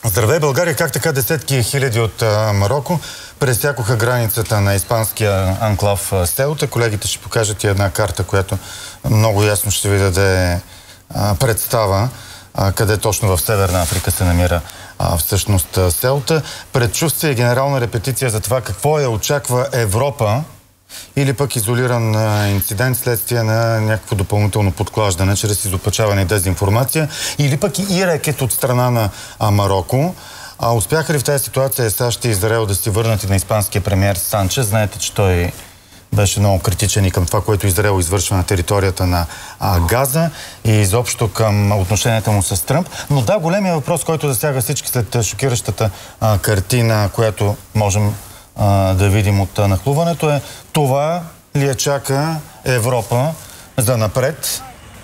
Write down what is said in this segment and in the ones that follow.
Здравей, България! Как така десетки хиляди от Мароко пресякоха границата на испанския анклав Сеута? Колегите ще покажат и една карта, която много ясно ще ви даде представа къде точно в Северна Африка се намира всъщност Сеута. Предчувствие и генерална репетиция за това какво я очаква Европа или пък изолиран инцидент следствие на някакво допълнително подклаждане чрез изопачаване и дезинформация, или пък и рекет от страна на Мароко. Успяха ли в тази ситуация САЩ и Израел да си върнат и на испанския премиер Санчес? Знаете, че той беше много критичен и към това, което Израел извършва на територията на Газа и изобщо към отношенията му с Тръмп. Но да, големия въпрос, който засяга всички след шокиращата картина, която можем да видим от нахлуването, е това ли я чака Европа за напред?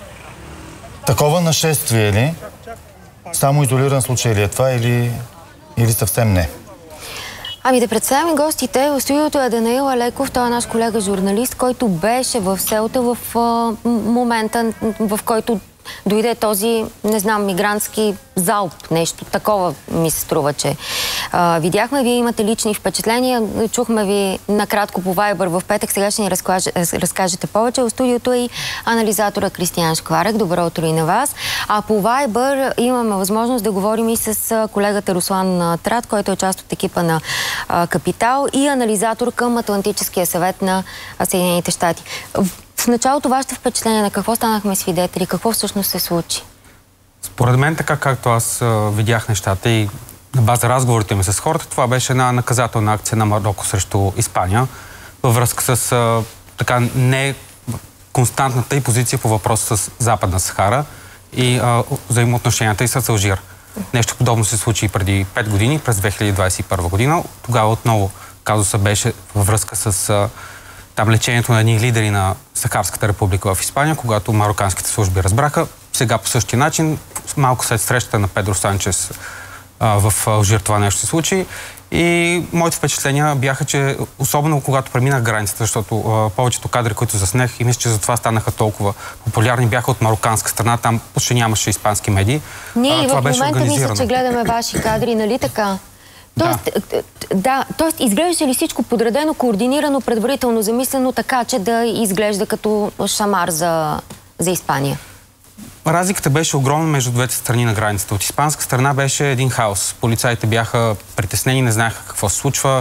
Такова нашествие ли? Само изолиран случай ли е това или съвсем не? Ами да представим гостите. В студиото е Данаил Алеков, той е наш колега журналист, който беше в Сеута в момента, в който дойде този, не знам, мигрантски залп, нещо такова ми се струва, че видяхме. Вие имате лични впечатления, чухме ви накратко по Viber в петък, сега ще ни разкажете повече. В студиото е и анализатора Кристиян Шкварек. Добро утро и на вас. А по Viber имаме възможност да говорим и с колегата Руслан Трат, който е част от екипа на Капитал и анализатор към Атлантическия съвет на Съединените щати. В началото вашето впечатление на какво станахме свидетели, какво всъщност се случи? Според мен, така както аз видях нещата и на база разговорите ми с хората, това беше една наказателна акция на Мароко срещу Испания във връзка с така не константната и позиция по въпроса с Западна Сахара и взаимоотношенията и с Алжир. Нещо подобно се случи преди 5 години, през 2021 година. Тогава отново казуса беше във връзка с там лечението на едни лидери на Сахарската република в Испания, когато марокканските служби разбраха. Сега по същия начин, малко след срещата на Педро Санчес в Алжир това нещо се случи. И моите впечатления бяха, че особено когато преминах границата, защото повечето кадри, които заснех, и мисля, че затова станаха толкова популярни, бяха от марокканска страна, там почти нямаше испански медии. Ние и в момента мисля, че гледаме ваши кадри, нали така? Тоест, изглеждаше ли всичко подредено, координирано, предварително замислено, така, че да изглежда като шамар за Испания? Разликата беше огромна между двете страни на границата. От испанска страна беше един хаос. Полицаите бяха притеснени, не знаеха какво се случва.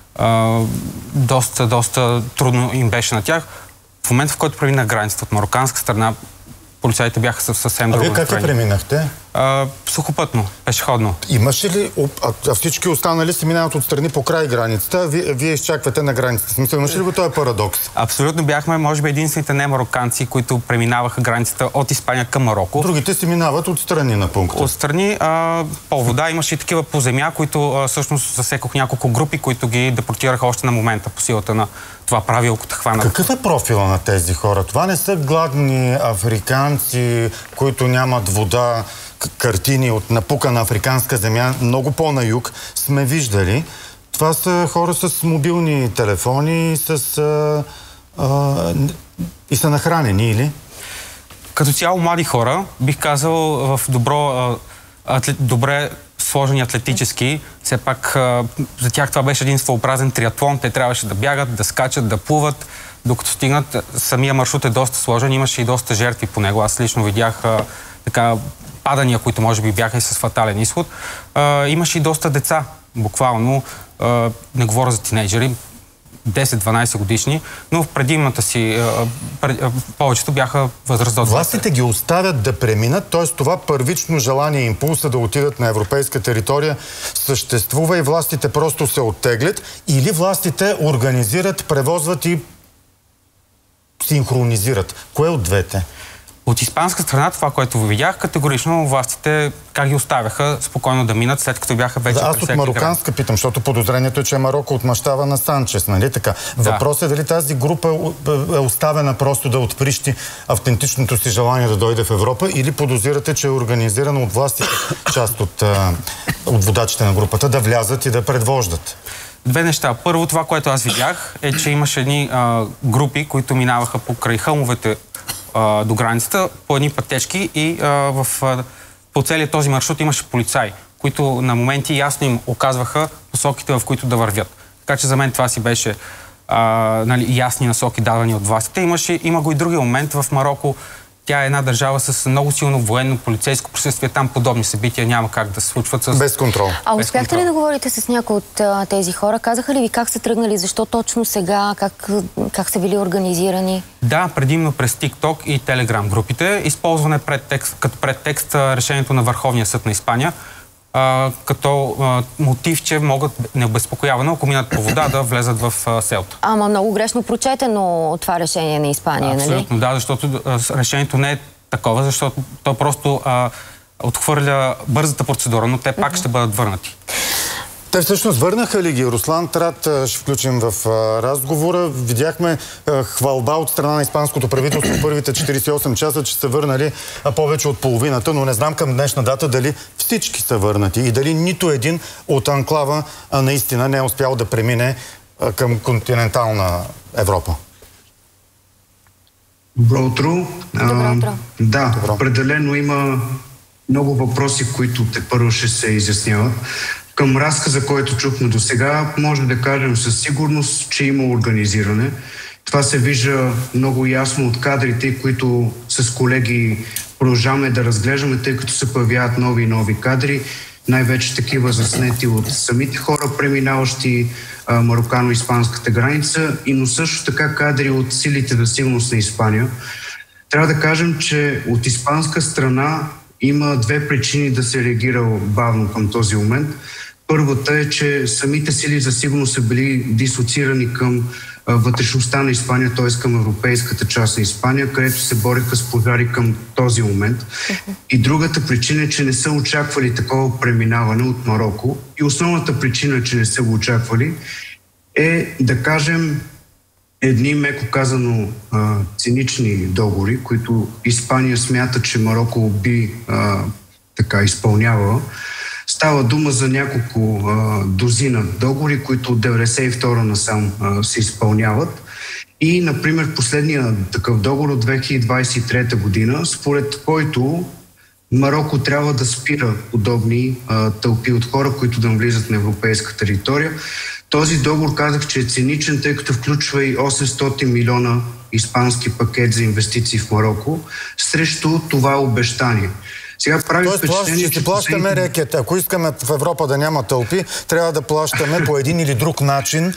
Доста трудно им беше на тях. В момента, в който преминах границата от марокканска страна, полицаите бяха съвсем друго настроение. А вие как преминахте? Сухопътно, пешеходно. Имаше ли, всички останали се минават отстрани по край границата, вие изчаквате на границата. Смисъл, имаше ли го този парадокс? Абсолютно бяхме, може би, единствените не марокканци, които преминаваха границата от Испания към Мароко. Другите се минават отстрани на пункта. Отстрани по вода. Имаше и такива по земя, които всъщност засекох няколко групи, които ги депортираха още на момента по силата на това правило, като хванат. Какъв е профила на тези хора? Това не са гладни африканци, които нямат вода, картини от напукана африканска земя, много по-на юг сме виждали. Това са хора с мобилни телефони и са нахранени, или? Като цяло млади хора, бих казал, в добре сложени атлетически. Все пак за тях това беше един своеобразен триатлон. Те трябваше да бягат, да скачат, да плуват, докато стигнат. Самия маршрут е доста сложен, имаше и доста жертви по него. Аз лично видях така падания, които може би бяха и с фатален изход. Имаше и доста деца, буквално, не говоря за тинейджери, 10-12 годишни, но в предимната си повечето бяха възраст до 20. Властите ги оставят да преминат, т.е. това първично желание и импулса да отидат на европейска територия съществува и властите просто се оттеглят, или властите организират, превозват и синхронизират? Кое от двете? От испанска страна, това, което видях, категорично властите как ги оставяха спокойно да минат, след като бяха вече аз от марокканска питам, защото подозрението е, че Мароко отмъщава на Санчес, нали така? Да. Въпросът е дали тази група е оставена просто да отприщи автентичното си желание да дойде в Европа, или подозирате, че е организирано от властите част от водачите на групата да влязат и да предвождат? Две неща. Първо, това, което аз видях, е, че имаше едни групи, които минаваха покрай хълмовете до границата по едни пътечки и по целия този маршрут имаше полицаи, които на моменти ясно им оказваха насоките, в които да вървят. Така че за мен това си беше ясни насоки, дадени от властите. Има го и другия момент. В Мароко тя е една държава с много силно военно-полицейско присъствие. Там подобни събития няма как да се случват с... Без контрол. А успяхте ли да говорите с някои от тези хора? Казаха ли ви как са тръгнали? Защо точно сега? Как са били организирани? Да, предимно през TikTok и Telegram групите. Използване като предтекст решението на Върховния съд на Испания, като мотив, че могат необезпокоявано, ако минат по вода, да влезат в селото. Ама много грешно прочетено това решение на Испания, нали? Абсолютно, да, защото решението не е такова, защото то просто отхвърля бързата процедура, но те пак ще бъдат върнати. Те всъщност върнаха ли ги? Руслан Трат ще включим в разговора. Видяхме хвалба от страна на испанското правителство в първите 48 часа, че са върнали повече от половината, но не знам към днешна дата дали всички са върнати и дали нито един от анклава наистина не е успял да премине към континентална Европа. Добро утро. Добро утро. Да, определено има много въпроси, които тепърва ще се изясняват. Към разказа, който чухме до сега, може да кажем със сигурност, че има организиране. Това се вижда много ясно от кадрите, които с колеги продължаваме да разглеждаме, тъй като се появяват нови и нови кадри. Най-вече такива заснети от самите хора, преминаващи марокано-испанската граница, но също така кадри от силите за сигурност на Испания. Трябва да кажем, че от испанска страна има две причини да се реагира бавно към този момент. Първата е, че самите сили за сигурност са били дислоцирани към вътрешността на Испания, т.е. към европейската част на Испания, където се бореха с пожари към този момент. И другата причина е, че не са очаквали такова преминаване от Мароко. И основната причина, че не са го очаквали, е, да кажем, едни, меко казано, цинични договори, които Испания смята, че Мароко би изпълнявала. Става дума за няколко дозина договори, които от 1992 насам се изпълняват. И, например, последният такъв договор от 2023 година, според който Мароко трябва да спира подобни тълпи от хора, които да влизат на европейска територия. Този договор казах, че е циничен, тъй като включва и 800 милиона испански пакет за инвестиции в Мароко срещу това обещание. Сега прави впечатление, че плащаме рекет. Ако искаме в Европа да няма тълпи, трябва да плащаме по един или друг начин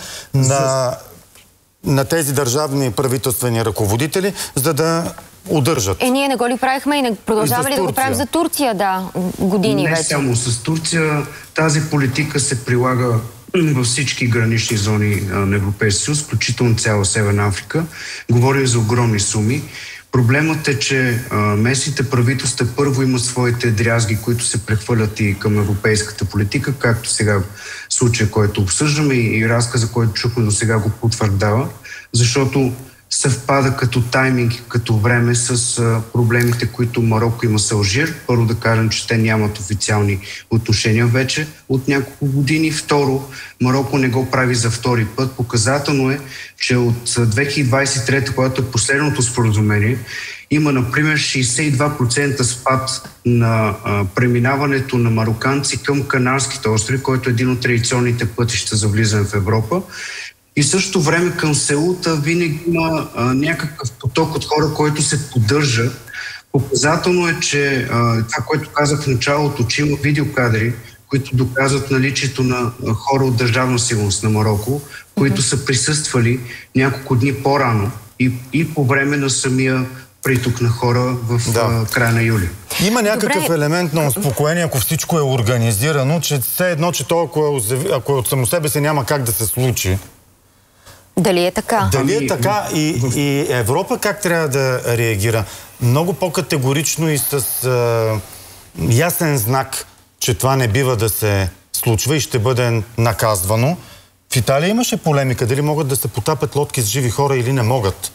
на тези държавни правителствени ръководители, за да удържат. Ние не го ли правихме и не продължаваме ли да го правим за Турция, години вече? Не само с Турция. Тази политика се прилага във всички гранични зони на Европейския съюз, включително цяла Северна Африка. Говорим за огромни суми. Проблемът е, че местните правителства първо имат своите дрязги, които се прехвърлят и към европейската политика, както сега случая, който обсъждаме и разказа, който чухме до сега го потвърждава, защото съвпада като тайминг, като време с проблемите, които Мароко има с Алжир. Първо да кажем, че те нямат официални отношения вече от няколко години. Второ, Мароко не го прави за втори път. Показателно е, че от 2023, когато е последното споразумение, има, например, 62% спад на преминаването на мароканци към Канарските острови, който е един от традиционните пътища за влизане в Европа. И също време към Сеута винаги има някакъв поток от хора, който се поддържа. Показателно е, че това, което казах в началото, че има видеокадри, които доказват наличието на хора от Държавна сигурност на Мароко, които са присъствали няколко дни по-рано и по време на самия приток на хора в края на юли. Има някакъв елемент на успокоение, ако всичко е организирано, че все едно, че то, ако е от само себе си, няма как да се случи. Дали е така? Дали е така и Европа как трябва да реагира? Много по-категорично и с ясен знак, че това не бива да се случва и ще бъде наказвано. В Италия имаше полемика, дали могат да се потапят лодки с живи хора или не могат.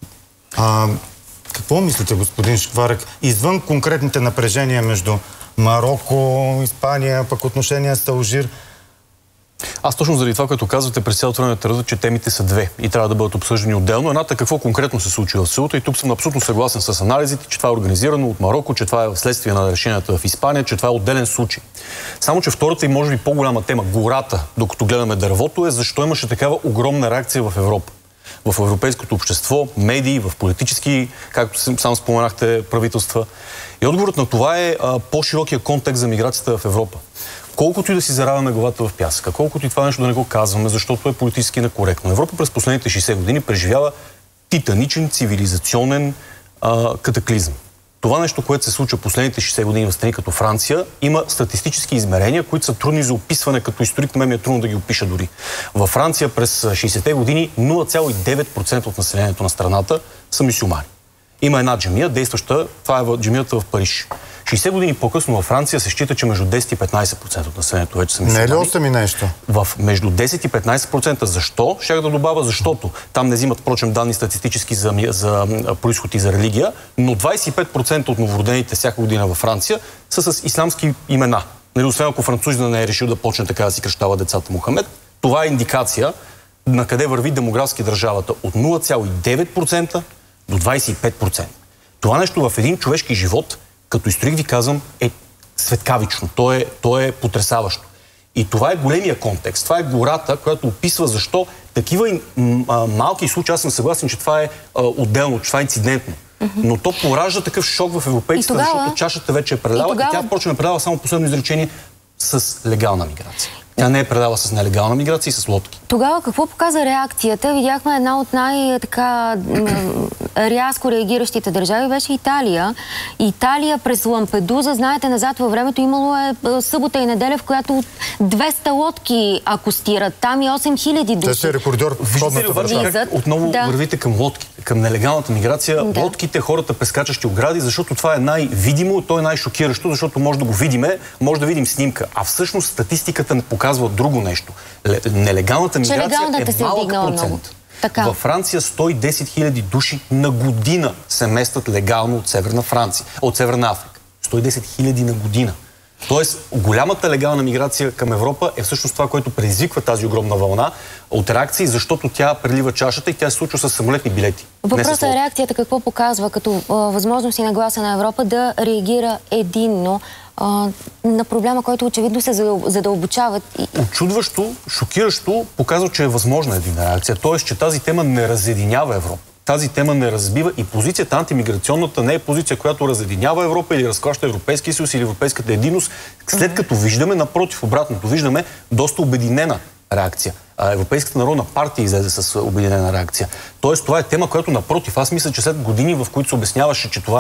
Какво мислите, господин Шкварък? Извън конкретните напрежения между Мароко, Испания, пък отношения с Алжир, Аз точно заради това, което казвате, през цялото време твърдя, че темите са две и трябва да бъдат обсъждани отделно. Едната, какво конкретно се случи в Сеута, и тук съм абсолютно съгласен с анализите, че това е организирано от Мароко, че това е вследствие на решенията в Испания, че това е отделен случай. Само че втората и може би по-голяма тема, гората, докато гледаме дървото, е защо имаше такава огромна реакция в Европа. В европейското общество, медии, в политически, както сам споменахте, правителства. И отговорът на това е по-широкия контекст за миграцията в Европа. Колкото и да си заравяме главата в пясъка, колкото и това нещо да не го казваме, защото е политически некоректно. Европа през последните 60 години преживява титаничен цивилизационен катаклизъм. Това нещо, което се случва последните 60 години в страни като Франция, има статистически измерения, които са трудни за описване, като историк на мен е трудно да ги опиша дори. Във Франция през 60-те години 0,9% от населението на страната са мюсюлмани. Има една джамия, действаща, това е джамията в Париж. 60 години по-късно във Франция се счита, че между 10 и 15% от населението вече са мюсюлмани. Не е ли 8 и нещо? Между 10 и 15%. Защо? Щях да добавя, защото там не взимат, впрочем, данни статистически за произход и за религия, но 25% от новородените всяка година във Франция са с исламски имена. Нали, освен ако французина не е решил да почне така да си кръщава децата Мохамед, това е индикация на къде върви демографски държавата от 0,9% до 25%. Това нещо в един човешки живот, като историк ви казвам, е светкавично. То е потресаващо. И това е големия контекст. Това е гората, която описва защо такива малки случаи, аз съм съгласен, че това е отделно, че това е инцидентно. Но то поражда такъв шок в европейците, защото чашата вече е предала и тя впрочем е предала само последно изречение с легална миграция. Тя не е предала с нелегална миграция и с лодки. Тогава какво показа реакцията? Видяхме една от рязко реагиращите държави беше Италия. Италия през Лампедуза, знаете, назад във времето имало събота и неделя, в която 200 лодки акостират. Там и 8000 души. Те са рекордьор в ходната държава. Как отново вървите към лодките, към нелегалната миграция. Лодките, хората прескачащи огради, защото това е най-видимо, то е най-шокиращо, защото може да го видиме, може да видим снимка. А всъщност статистиката не показва друго нещо. Нелегалната миграция е малък процент. Във Франция 110 000 души на година се местат легално от Северна Франция, от Северна Африка. 110 000 на година. Тоест, голямата легална миграция към Европа е всъщност това, което предизвиква тази огромна вълна от реакции, защото тя прелива чашата и тя се случва с самолетни билети. Въпросът е реакцията какво показва като възможност и нагласа на Европа да реагира единно на проблема, който очевидно се задълбочават. Очудващо, шокиращо показва, че е възможна единна реакция. Тоест, че тази тема не разединява Европа. Тази тема не разбива и позицията антимиграционната не е позиция, която разединява Европа или разклаща Европейския съюз или европейската единност. След като виждаме, напротив, обратното, виждаме доста обединена реакция. Европейската народна партия излезе с обединена реакция. Тоест, това е тема, която напротив, аз мисля, че след години, в които се обясняваше, че това